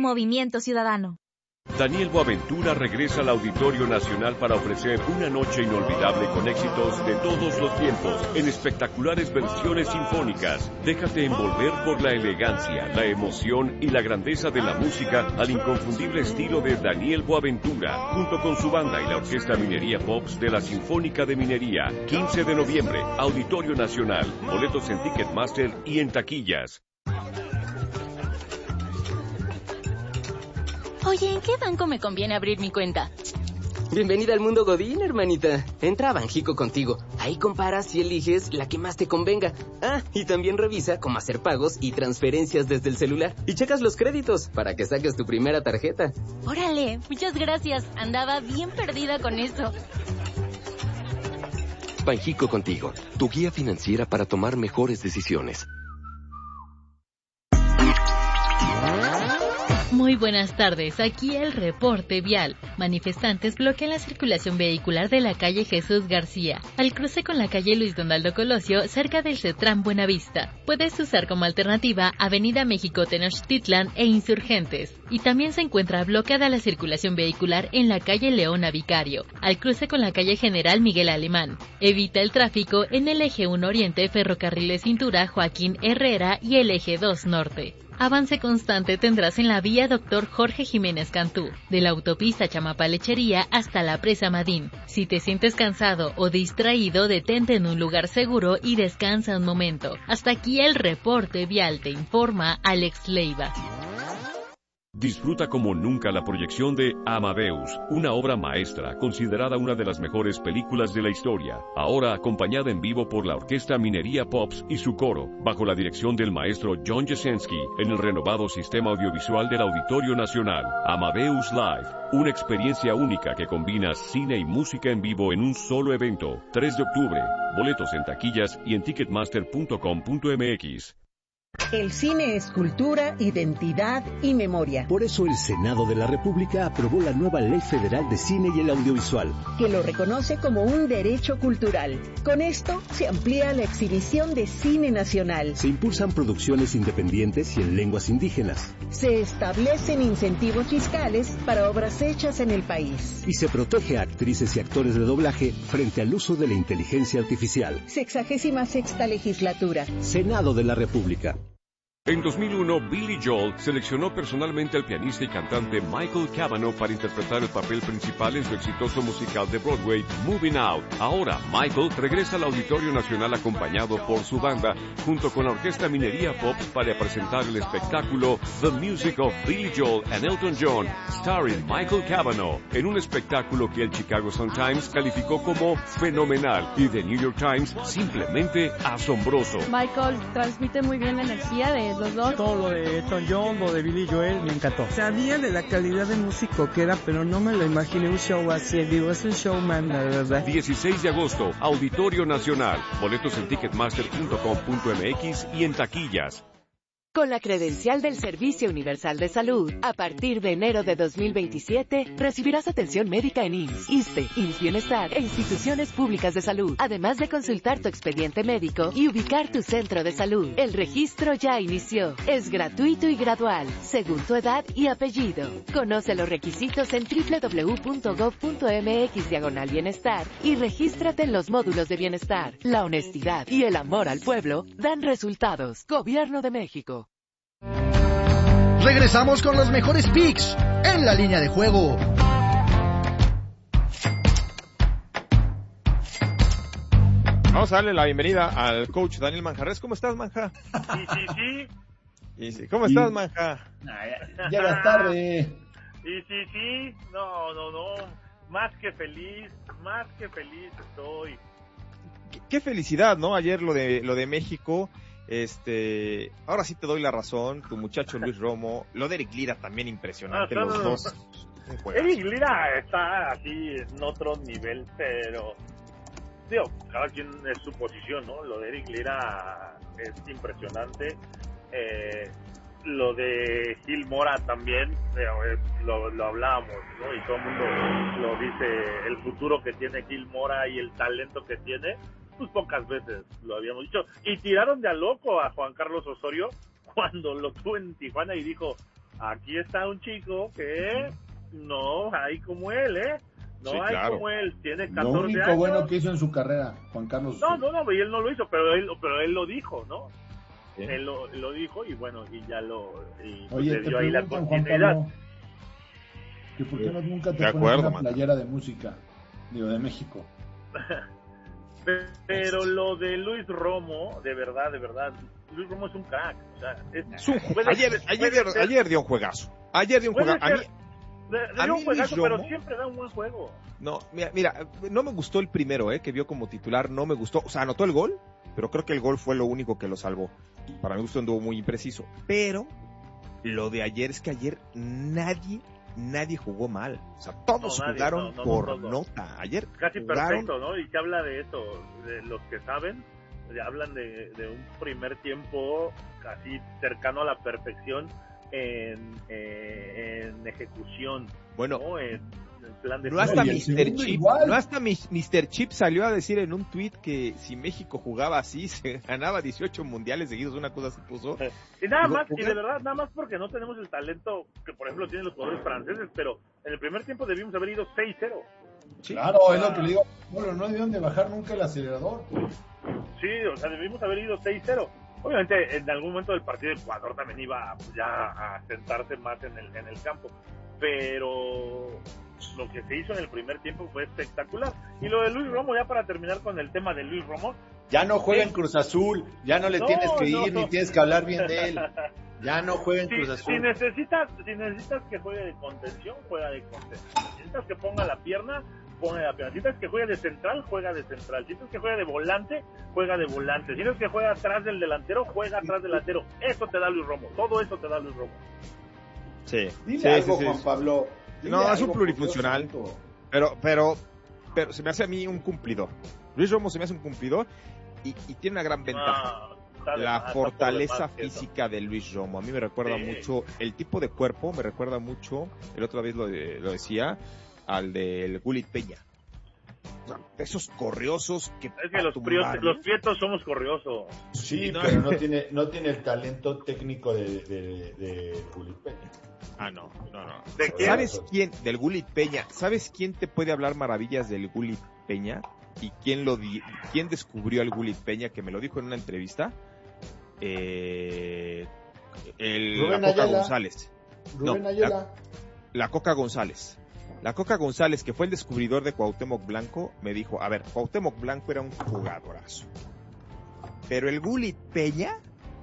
Movimiento Ciudadano. Daniel Boaventura regresa al Auditorio Nacional para ofrecer una noche inolvidable con éxitos de todos los tiempos en espectaculares versiones sinfónicas. Déjate envolver por la elegancia, la emoción y la grandeza de la música al inconfundible estilo de Daniel Boaventura, junto con su banda y la Orquesta Minería Pops de la Sinfónica de Minería. 15 de noviembre, Auditorio Nacional. Boletos en Ticketmaster y en taquillas. Oye, ¿en qué banco me conviene abrir mi cuenta? Bienvenida al mundo Godín, hermanita. Entra a Banjico Contigo. Ahí comparas y eliges la que más te convenga. Ah, y también revisa cómo hacer pagos y transferencias desde el celular. Y checas los créditos para que saques tu primera tarjeta. Órale, muchas gracias. Andaba bien perdida con eso. Banjico Contigo, tu guía financiera para tomar mejores decisiones. Muy buenas tardes, aquí el reporte vial. Manifestantes bloquean la circulación vehicular de la calle Jesús García, al cruce con la calle Luis Donaldo Colosio, cerca del Cetrán Buenavista. Puedes usar como alternativa Avenida México Tenochtitlan e Insurgentes. Y también se encuentra bloqueada la circulación vehicular en la calle Leona Vicario, al cruce con la calle General Miguel Alemán. Evita el tráfico en el eje 1 Oriente, Ferrocarriles Cintura, Joaquín Herrera y el eje 2 Norte. Avance constante tendrás en la vía Dr. Jorge Jiménez Cantú, de la autopista Chamapa-Lechería hasta la presa Madín. Si te sientes cansado o distraído, detente en un lugar seguro y descansa un momento. Hasta aquí el reporte vial, te informa Alex Leiva. Disfruta como nunca la proyección de Amadeus, una obra maestra, considerada una de las mejores películas de la historia, ahora acompañada en vivo por la Orquesta Minería Pops y su coro, bajo la dirección del maestro John Jasenski, en el renovado sistema audiovisual del Auditorio Nacional. Amadeus Live, una experiencia única que combina cine y música en vivo en un solo evento. 3 de octubre, boletos en taquillas y en ticketmaster.com.mx. El cine es cultura, identidad y memoria. Por eso el Senado de la República aprobó la nueva Ley Federal de Cine y el Audiovisual, que lo reconoce como un derecho cultural. Con esto se amplía la exhibición de cine nacional. Se impulsan producciones independientes y en lenguas indígenas. Se establecen incentivos fiscales para obras hechas en el país. Y se protege a actrices y actores de doblaje frente al uso de la inteligencia artificial. 66ª legislatura. Senado de la República. En 2001, Billy Joel seleccionó personalmente al pianista y cantante Michael Cavanaugh para interpretar el papel principal en su exitoso musical de Broadway, Moving Out. Ahora, Michael regresa al Auditorio Nacional acompañado por su banda, junto con la Orquesta Minería Pops para presentar el espectáculo The Music of Billy Joel and Elton John, starring Michael Cavanaugh, en un espectáculo que el Chicago Sun-Times calificó como fenomenal y The New York Times simplemente asombroso. Michael transmite muy bien la energía de los dos. Todo lo de Elton John, lo de Billy Joel, me encantó. Sabía de la calidad de músico que era, pero no me lo imaginé un show así. Digo, es un showman, la verdad. 16 de agosto, Auditorio Nacional. Boletos en ticketmaster.com.mx y en taquillas. Con la credencial del Servicio Universal de Salud, a partir de enero de 2027, recibirás atención médica en IMSS, ISSSTE, IMSS Bienestar e instituciones públicas de salud, además de consultar tu expediente médico y ubicar tu centro de salud. El registro ya inició. Es gratuito y gradual, según tu edad y apellido. Conoce los requisitos en www.gov.mx/bienestar y regístrate en los módulos de bienestar. La honestidad y el amor al pueblo dan resultados. Gobierno de México. Regresamos con los mejores picks en la línea de juego. Vamos a darle la bienvenida al coach Daniel Manjarres. ¿Cómo estás, Manja? Sí. ¿Cómo estás, Manja? Llegas tarde. Sí. No. Más que feliz estoy. Qué felicidad, ¿no? Ayer lo de México. Ahora sí te doy la razón, tu muchacho Luis Romo, lo de Eric Lira también impresionante, los dos. Eric Lira está así en otro nivel, pero digo, cada quien es su posición, ¿no? Lo de Eric Lira es impresionante, lo de Gil Mora también, lo hablábamos, ¿no? Y todo el mundo lo dice, el futuro que tiene Gil Mora y el talento que tiene. Pues pocas veces lo habíamos dicho, y tiraron de a loco a Juan Carlos Osorio cuando lo tuvo en Tijuana y dijo, aquí está un chico que no hay como él, No sí, hay claro. como él, tiene 14 Lo único años. bueno que hizo en su carrera, Juan Carlos. No, y él no lo hizo, pero él lo dijo, ¿no? ¿Sí? Él lo dijo y bueno, y ya y Oye, se te dio ahí la preguntan, Juan continuidad. Pablo, que por qué nunca te De pones acuerdo, una mano. playera de música, digo, de México. Pero lo de Luis Romo, de verdad, Luis Romo es un crack. O sea, ayer dio un juegazo. Ayer dio un juegazo. A mí, dio un juegazo, Luis Romo, pero siempre da un buen juego. No, mira, no me gustó el primero, que vio como titular, no me gustó. O sea, anotó el gol, pero creo que el gol fue lo único que lo salvó. Para mi gusto anduvo muy impreciso. Pero lo de ayer es que ayer nadie jugó mal. O sea, todos jugaron por nota. Ayer casi jugaron... perfecto, ¿no? Y que habla de eso, de los que saben, hablan de un primer tiempo casi cercano a la perfección en ejecución. Bueno, ¿no? En plan de no hasta Mr. Chip salió a decir en un tweet que si México jugaba así se ganaba 18 mundiales seguidos, una cosa se puso. Y nada más, y de verdad, nada más porque no tenemos el talento que por ejemplo tienen los jugadores franceses, pero en el primer tiempo debimos haber ido 6-0. Sí. Claro, es lo que le digo. Bueno, no debieron de bajar nunca el acelerador. Sí, o sea, debimos haber ido 6-0. Obviamente, en algún momento del partido Ecuador también iba ya a sentarse más en el campo, pero lo que se hizo en el primer tiempo fue espectacular. Y lo de Luis Romo, ya para terminar con el tema de Luis Romo, ya no juega en Cruz Azul, ya no le tienes que ir ni tienes que hablar bien de él. Ya no juega en Cruz Azul. Si necesitas que juegue de contención, juega de contención. Si necesitas que ponga la pierna, pone la pierna. Si necesitas que juegue de central, juega de central. Si necesitas que juegue de volante, juega de volante. Si necesitas que juegue atrás del delantero, juega atrás del delantero. Eso te da Luis Romo. Todo eso te da Luis Romo. Sí. Dile algo, Juan Pablo. No, es un plurifuncional. Pero se me hace a mí un cumplidor. Luis Romo se me hace un cumplidor y tiene una gran ventaja. La fortaleza física de Luis Romo. A mí me recuerda mucho, el tipo de cuerpo me recuerda mucho, el otra vez lo decía, al del Gulit Peña. O sea, esos corriosos que... Es que los prietos somos corriosos. Sí, pero no tiene el talento técnico de Gulit Peña. Ah, no. ¿De quién? ¿Sabes quién? Del Gulit Peña. ¿Sabes quién te puede hablar maravillas del Gulit Peña? ¿Y quién descubrió al Gulit Peña? Que me lo dijo en una entrevista. La Coca González. Rubén Ayala. La Coca González. La Coca González, que fue el descubridor de Cuauhtémoc Blanco, me dijo, a ver, Cuauhtémoc Blanco era un jugadorazo. Pero el Gulit Peña,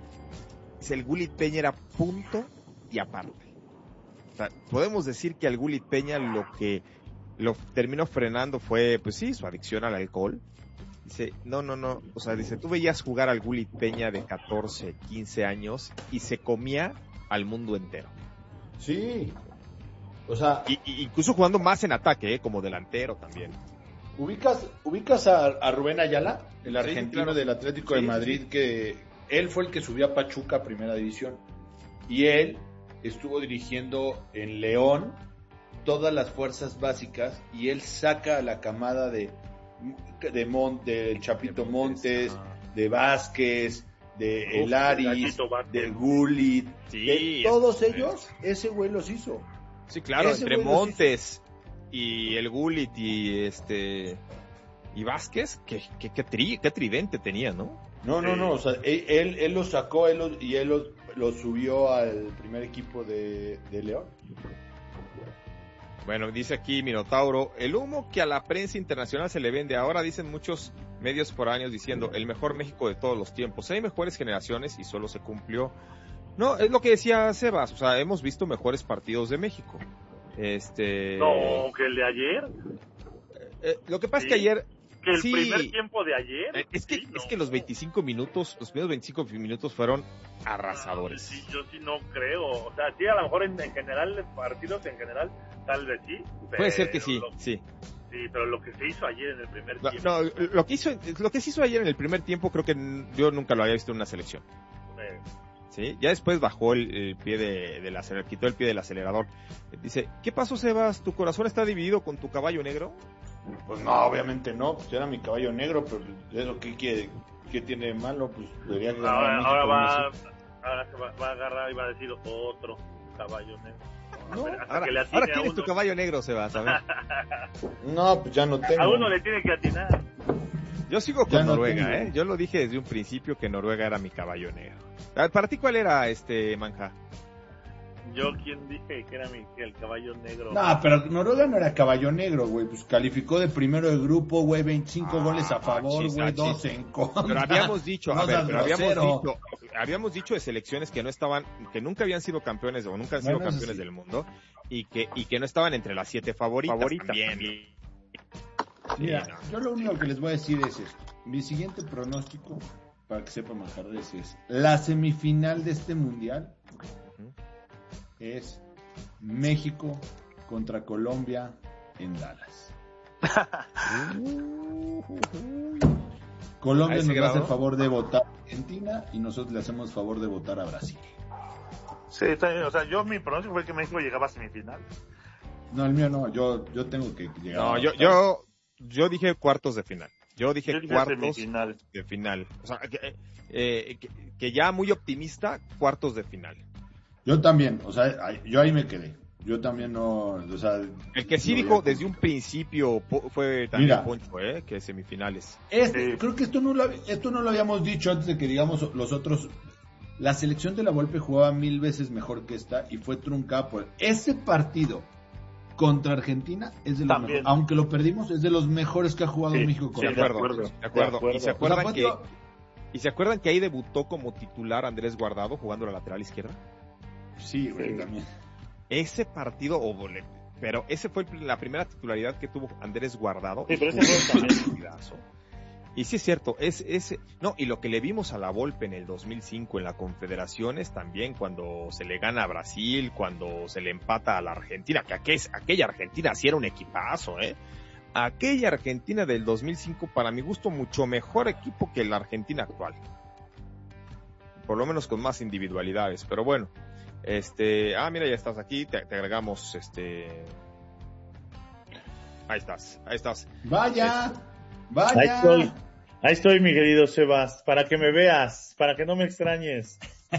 era punto y aparte. O sea, podemos decir que al Gulit Peña lo que lo terminó frenando fue, pues sí, su adicción al alcohol. Dice, no, o sea, dice, tú veías jugar al Gulit Peña de 14, 15 años y se comía al mundo entero. Sí. O sea, incluso jugando más en ataque, como delantero también. ¿Ubicas a Rubén Ayala, el argentino, sí, claro, del Atlético de Madrid, que él fue el que subió a Pachuca a Primera División? Y él estuvo dirigiendo en León todas las fuerzas básicas y él saca a la camada del Chapito Montes, de Vázquez, de El Aris, de Gullit, de todos ellos, ese güey los hizo. Sí, claro, entre Montes y el Gullit y Vázquez, qué tridente tenía, ¿no? No, o sea, él los sacó, él los subió al primer equipo de León. Bueno, dice aquí Minotauro, el humo que a la prensa internacional se le vende ahora, dicen muchos medios foráneos diciendo, el mejor México de todos los tiempos. Hay mejores generaciones y solo se cumplió. No, es lo que decía Sebas, o sea, hemos visto mejores partidos de México. No, que el de ayer. Lo que pasa es que ayer... Que el primer tiempo de ayer. Es que los 25 minutos, los primeros 25 minutos fueron arrasadores. Sí, yo sí no creo. O sea, sí, a lo mejor en general, partidos en general, tal vez sí. Puede ser que sí. Sí, pero lo que se hizo ayer en el primer tiempo. No, lo que se hizo ayer en el primer tiempo, creo que yo nunca lo había visto en una selección. Sí, ya después bajó el pie del acelerador, quitó el pie del acelerador. Dice, ¿qué pasó, Sebas? ¿Tu corazón está dividido con tu caballo negro? Pues no, obviamente no, pues era mi caballo negro, pero eso ¿qué tiene de malo? Pues debería ganar. Ahora va a agarrar y va a decir otro. caballo negro. No, ahora ¿quién es tu caballo negro, Sebas? A ver. No, pues ya no tengo. A uno le tiene que atinar. Yo sigo con Noruega, Yo lo dije desde un principio que Noruega era mi caballo negro. A ver, ¿para ti cuál era, Manja? Yo, ¿quién dije que era el caballo negro? No, pero Noruega no era caballo negro, güey. Pues calificó de primero de grupo, güey, 25 goles a favor, güey, 12 en contra. Pero habíamos dicho, no habíamos dicho de selecciones que no estaban, que nunca habían sido campeones o nunca han sido campeones del mundo y que no estaban entre las 7 favoritas también. Mira, yo lo único que les voy a decir es esto. Mi siguiente pronóstico, para que sepa Manjarres, es la semifinal de este mundial es México contra Colombia en Dallas. Colombia nos va a hacer favor de votar a Argentina y nosotros le hacemos favor de votar a Brasil. Sí, o sea, mi pronóstico fue que México llegaba a semifinal. No, el mío no, yo tengo que llegar. No, yo dije cuartos de final. Yo dije cuartos semifinal. De final. O sea, que ya muy optimista, cuartos de final. Yo también, o sea, yo ahí me quedé. Yo también no, o sea... El que sí dijo desde un principio fue también Poncho, que semifinales. Creo que esto no lo habíamos dicho antes de que digamos los otros. La selección de la Volpe jugaba 1000 veces mejor que esta y fue truncada por... Ese partido contra Argentina es de los mejores, aunque lo perdimos, es de los mejores que ha jugado México. Sí, de acuerdo. ¿Y se acuerdan que ahí debutó como titular Andrés Guardado jugando la lateral izquierda? Sí, güey, también. Ese partido, pero ese fue la primera titularidad que tuvo Andrés Guardado. Sí, pero ese fue también. Y sí es cierto, y lo que le vimos a la Volpe en el 2005 en la Confederaciones también, cuando se le gana a Brasil, cuando se le empata a la Argentina, que aquella Argentina sí era un equipazo, Aquella Argentina del 2005, para mi gusto, mucho mejor equipo que la Argentina actual. Por lo menos con más individualidades, pero bueno. Mira, ya estás aquí, te agregamos, ahí estás. Vaya. Ahí estoy, mi querido Sebas, para que me veas, para que no me extrañes.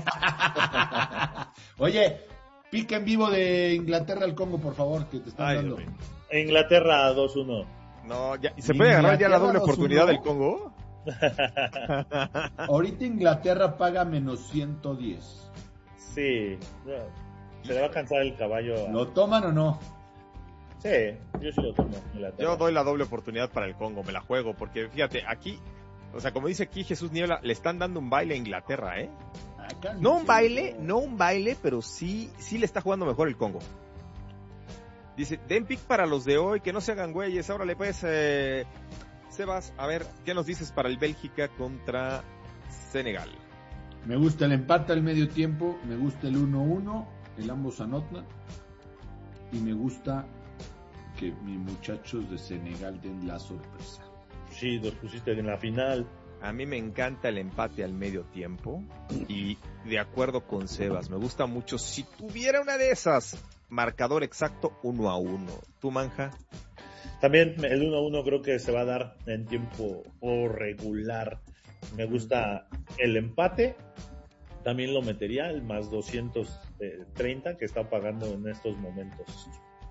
Oye, pica en vivo de Inglaterra al Congo, por favor, que te están dando. Inglaterra 2-1. No, ya, ¿se puede agarrar ya la doble oportunidad del Congo? Ahorita Inglaterra paga menos 110. Sí, se le va a cansar el caballo. ¿Lo toman o no? Sí, yo sí lo tomo. Yo doy la doble oportunidad para el Congo, me la juego, porque fíjate, aquí, o sea, como dice aquí Jesús Niebla, le están dando un baile a Inglaterra, No un baile, pero sí le está jugando mejor el Congo. Dice, den pick para los de hoy, que no se hagan güeyes. Órale pues, Sebas, a ver, ¿qué nos dices para el Bélgica contra Senegal? Me gusta el empate al medio tiempo, me gusta el 1-1, el ambos anotan, y me gusta que mis muchachos de Senegal den la sorpresa. Sí, los pusiste en la final. A mí me encanta el empate al medio tiempo, y de acuerdo con Sebas, me gusta mucho, si tuviera una de esas, marcador exacto 1-1. ¿Tú, Manja? También el 1-1 creo que se va a dar en tiempo regular. Me gusta el empate, también lo metería, el más 230 que está pagando en estos momentos.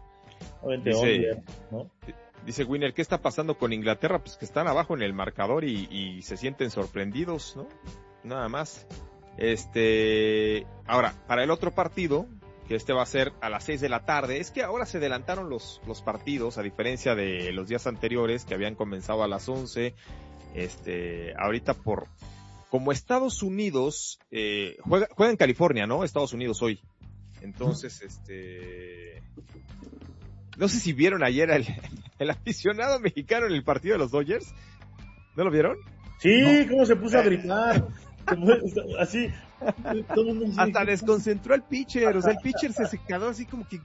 Dice Winner, ¿qué está pasando con Inglaterra? Pues que están abajo en el marcador y se sienten sorprendidos, ¿no? Nada más. Ahora, para el otro partido, que va a ser a las 6 de la tarde, es que ahora se adelantaron los partidos, a diferencia de los días anteriores, que habían comenzado a las 11. Ahorita como Estados Unidos juega en California, ¿no? Estados Unidos hoy. Entonces, no sé si vieron ayer el aficionado mexicano en el partido de los Dodgers. ¿No lo vieron? Sí, no. ¿Cómo se puso a gritar? Así. Hasta desconcentró al pitcher, o sea, el pitcher se quedó así como que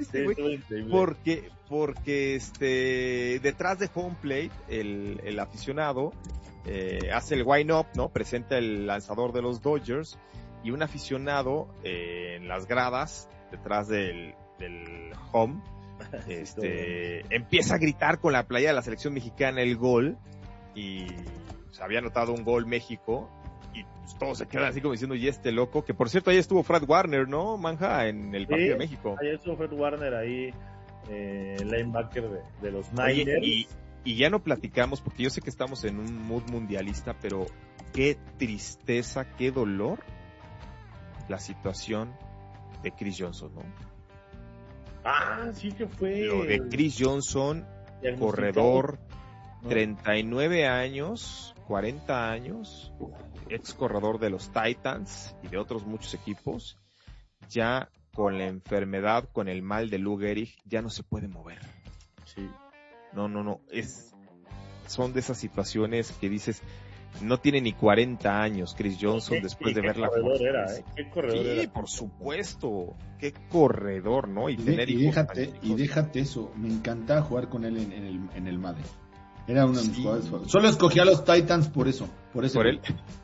porque detrás de home plate el aficionado hace el wind up, ¿no? Presenta el lanzador de los Dodgers y un aficionado en las gradas detrás del home empieza a gritar con la playera de la selección mexicana el gol y se había anotado un gol México pues, todos se quedan así como diciendo, y este loco, que por cierto ahí estuvo Fred Warner, ¿no, Manja? En el partido de México. Ahí estuvo Fred Warner ahí, linebacker de los Niners. Oye, y ya no platicamos, porque yo sé que estamos en un mood mundialista, pero qué tristeza, qué dolor la situación de Chris Johnson, ¿no? Ah, sí que fue. Lo de Chris Johnson, corredor, 39 años, 40 años, ex corredor de los Titans y de otros muchos equipos, ya con la enfermedad, con el mal de Lou Gehrig, ya no se puede mover. Sí. No, son de esas situaciones que dices, no tiene ni 40 años Chris Johnson después de ver la corredor era, ¿Qué corredor era? Sí, por supuesto, qué corredor, ¿no? Y déjate eso, me encantaba jugar con él en el Madden. Era uno de mis jugadores. Solo escogí a los Titans por eso. ¿Por él?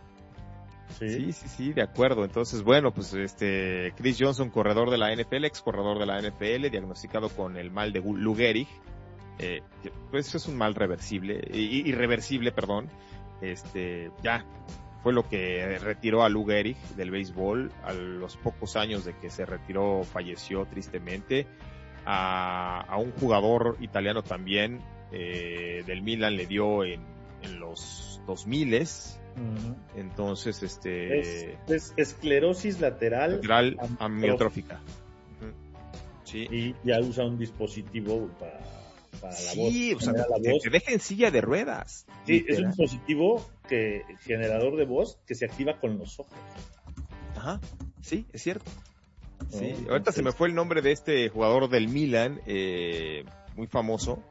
Sí, de acuerdo. Entonces, bueno, pues Chris Johnson, corredor de la NFL, ex corredor de la NFL, diagnosticado con el mal de Lou Gehrig. Pues es un mal irreversible, perdón. Ya fue lo que retiró a Lou Gehrig del béisbol. A los pocos años de que se retiró, falleció tristemente. A un jugador italiano también, del Milan, le dio en los 2000s. Entonces, es esclerosis lateral amiotrófica. Sí. Y ya usa un dispositivo para la voz. Sí, o sea, te deja en silla de ruedas. Sí, literal. Es un dispositivo generador de voz que se activa con los ojos. Ajá, sí, es cierto. Sí, ahorita se me fue el nombre de este jugador del Milan, muy famoso,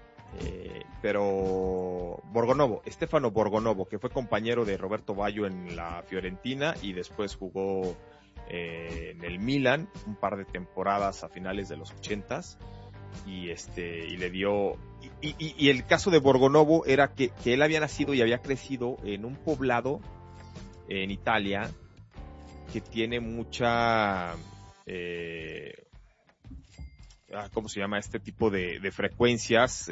pero Stefano Borgonovo, que fue compañero de Roberto Baggio en la Fiorentina y después jugó en el Milan un par de temporadas a finales de los 80s. Y le dio, y el caso de Borgonovo era que él había nacido y había crecido en un poblado en Italia que tiene mucha ¿cómo se llama? Este tipo de frecuencias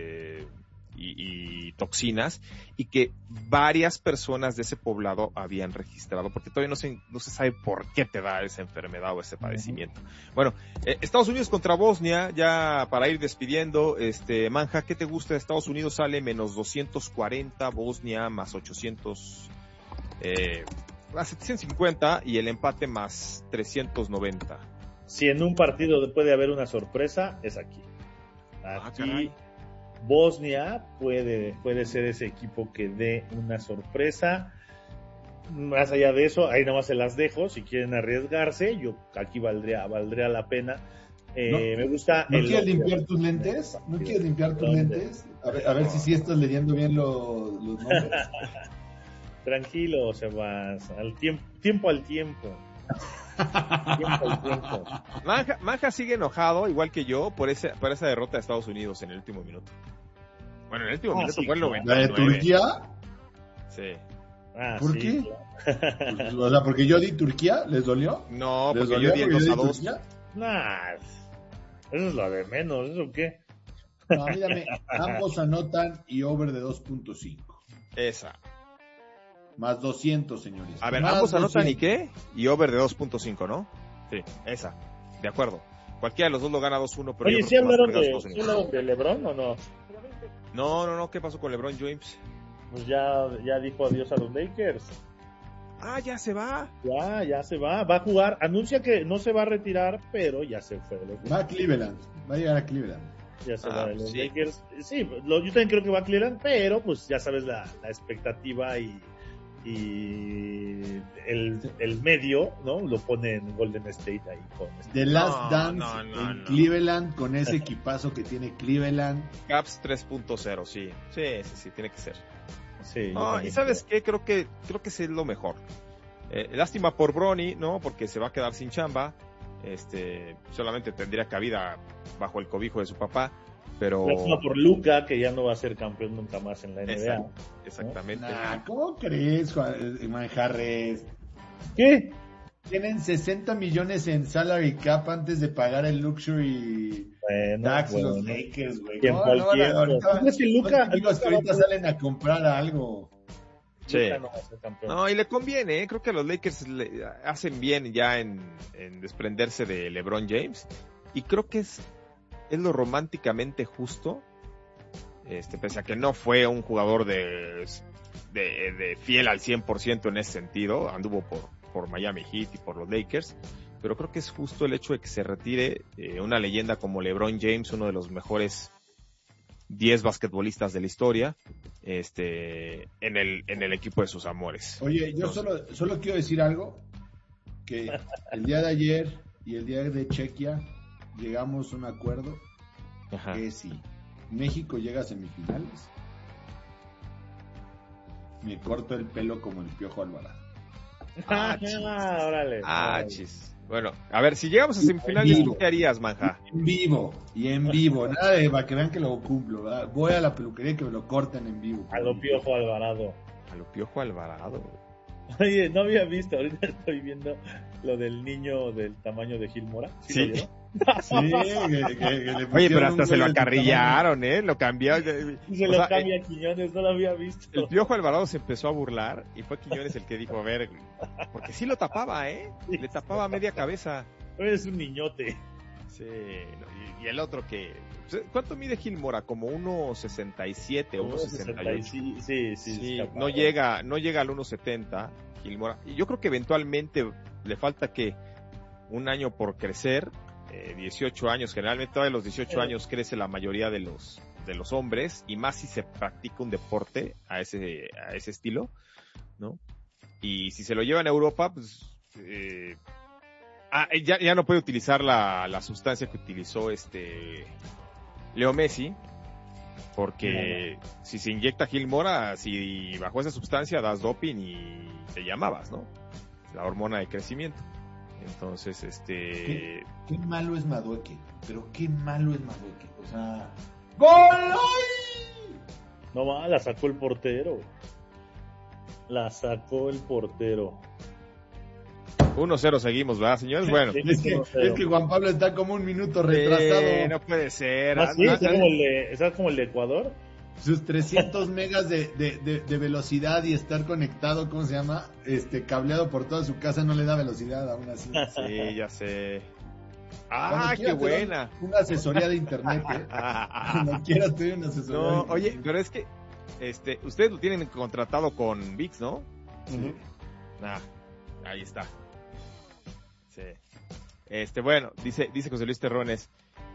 y toxinas, y que varias personas de ese poblado habían registrado, porque todavía no se sabe por qué te da esa enfermedad o ese padecimiento. Bueno, Estados Unidos contra Bosnia, ya para ir despidiendo, Manja, ¿qué te gusta? Estados Unidos sale menos 240, Bosnia más 800, más 750, y el empate más 390. Si en un partido puede haber una sorpresa, es aquí. Aquí Bosnia puede ser ese equipo que dé una sorpresa. Más allá de eso, ahí nada más se las dejo. Si quieren arriesgarse, yo aquí valdría la pena. Me gusta. ¿No quieres limpiar tus lentes? ¿No quieres limpiar tus lentes? A ver si sí estás leyendo bien los nombres. Tranquilo, Sebas. Tiempo al tiempo. Manja sigue enojado, igual que yo, por esa derrota de Estados Unidos en el último minuto. Bueno, en el último minuto fue el 99. ¿La de Turquía? Sí. ¿Por qué? Pues, o sea, porque yo di Turquía, ¿les dolió? No, porque yo di el 2-2. Nah, eso es lo de menos, ¿eso qué? No, mírame, ambos anotan y over de 2.5. Esa. Más 200, señores. A ver, más ambos 200. anotan y qué? Y over de 2.5, ¿no? Sí, esa. De acuerdo. Cualquiera de los dos lo gana 2-1, pero oye, ¿sí hablaron de LeBron o no? No, ¿qué pasó con LeBron James? Pues ya dijo adiós a los Lakers. Ah, ya se va. Ya se va. Va a jugar. Anuncia que no se va a retirar, pero ya se fue. Va a Cleveland. Va a llegar a Cleveland. Ya se va de los Lakers. Sí, yo también creo que va a Cleveland, pero pues ya sabes la expectativa y el medio, ¿no? Lo pone en Golden State ahí con The Last Dance en Cleveland, con ese equipazo que tiene Cleveland. Caps 3.0, sí, tiene que ser. Sí, y ¿sabes qué? Creo que es lo mejor. Lástima por Bronny, ¿no? Porque se va a quedar sin chamba. Solamente tendría cabida bajo el cobijo de su papá. Pero lástima por Luka, que ya no va a ser campeón nunca más en la NBA. Exactamente. ¿No? ¿Cómo crees, Manjarres? ¿Qué? Tienen 60 millones en salary cap antes de pagar el luxury tax los Lakers, güey. Es que Luka que ahorita salen a comprar algo. Sí. No va a ser campeón. No, y le conviene, creo que a los Lakers le hacen bien ya en desprenderse de LeBron James, y creo que es lo románticamente justo, pese a que no fue un jugador de fiel al 100% en ese sentido, anduvo por Miami Heat y por los Lakers, pero creo que es justo el hecho de que se retire una leyenda como LeBron James, uno de los mejores 10 basquetbolistas de la historia, en el equipo de sus amores. Oye, yo solo quiero decir algo, que el día de ayer y el día de Chequia llegamos a un acuerdo. Ajá. Que si México llega a semifinales, me corto el pelo como el Piojo Alvarado. Órale. Chis. Bueno, a ver, si llegamos a semifinales, ¿tú qué harías, Manja? En vivo, nada de para que vean que lo cumplo, ¿verdad? Voy a la peluquería y que me lo corten en vivo. A lo Piojo Alvarado. Oye, no había visto, ahorita estoy viendo lo del niño del tamaño de Gil Mora. Sí. Sí, que oye, pero hasta se lo acarrillaron, lo cambió. Se lo cambia a Quiñones, no lo había visto. El Piojo Alvarado se empezó a burlar y fue Quiñones el que dijo, a ver, porque sí lo tapaba, le tapaba media cabeza. Eres un niñote. Sí, y el otro que... ¿Cuánto mide Gil Mora? Como 1.67 o 1.68. Sí, no llega al 1.70 Gil Mora. Y yo creo que eventualmente le falta que un año por crecer, 18 años, generalmente todavía a los 18 años crece la mayoría de los hombres, y más si se practica un deporte a ese estilo, ¿no? Y si se lo llevan a Europa, pues ya no puede utilizar la sustancia que utilizó Leo Messi, porque si se inyecta Gil Mora, si bajo esa sustancia das doping y te llamabas, ¿no? La hormona de crecimiento. Entonces, Qué malo es Madueque, pero qué malo es Madueque. O sea, ¡gol! No va, la sacó el portero. 1-0 seguimos, ¿verdad, señores? Bueno. Es que Juan Pablo está como un minuto retrasado. No puede ser. ¿Sí? ¿Estás como el de Ecuador? Sus 300 megas de velocidad y estar conectado, ¿cómo se llama? Cableado por toda su casa no le da velocidad aún así. Sí, ya sé. Qué buena. Una asesoría de internet, Cuando quieras te doy una asesoría. No, oye, pero es que ustedes lo tienen contratado con ViX, ¿no? Sí. Ahí está. Sí. Bueno, dice José Luis Terrones,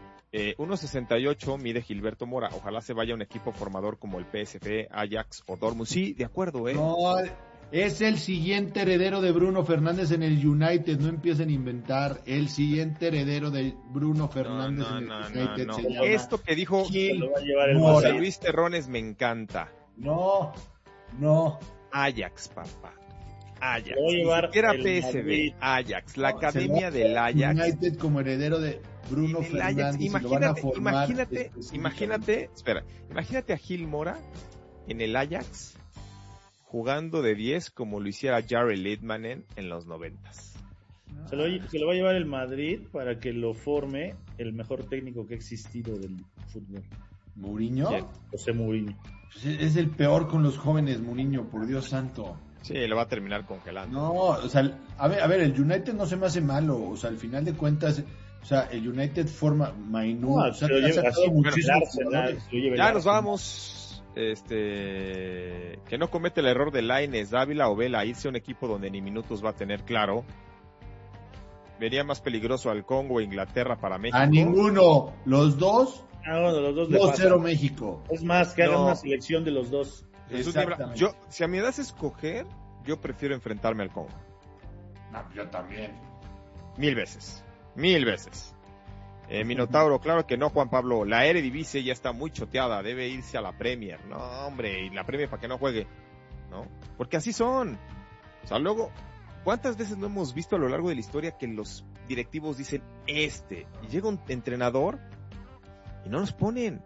1.68 mide Gilberto Mora. Ojalá se vaya a un equipo formador como el PSV, Ajax o Dortmund. Sí, de acuerdo, No, es el siguiente heredero de Bruno Fernández en el United. No empiecen a inventar. El siguiente heredero de Bruno Fernández en el United. No. Esto que dijo José Luis Terrones me encanta. No. Ajax, papá. Ajax, ni siquiera PSV, Ajax, la academia del Ajax. United como heredero de Bruno Fernández. Imagínate a Gil Mora en el Ajax jugando de 10 como lo hiciera Jared Littmanen en los 90s. Se lo va a llevar el Madrid para que lo forme el mejor técnico que ha existido del fútbol. ¿Mourinho? José Mourinho. Pues es el peor con los jóvenes, Mourinho, por Dios santo. Sí, lo va a terminar congelando. No, o sea, a ver, el United no se me hace malo, o sea, al final de cuentas, o sea, el United forma Mainú, o sea, ha sacado muchísimos jugadores. Ya nos vamos, que no comete el error de Lainez, Dávila o Vela, irse a un equipo donde ni minutos va a tener, claro. Vería más peligroso al Congo e Inglaterra para México. A ninguno, los dos. Los dos 2-0 México. Es más, que hagan una selección de los dos. Si a mi edad es escoger, yo prefiero enfrentarme al Congo. No, yo también. 1000 veces. Minotauro, claro que no, Juan Pablo. La Eredivisie ya está muy choteada, debe irse a la Premier. No, hombre, y la Premier para que no juegue, ¿no? Porque así son. O sea, luego, ¿cuántas veces no hemos visto a lo largo de la historia que los directivos dicen y llega un entrenador y no nos ponen?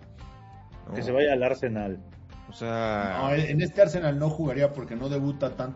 ¿No? Que se vaya al Arsenal. O sea... No, en este Arsenal no jugaría porque no debuta tanto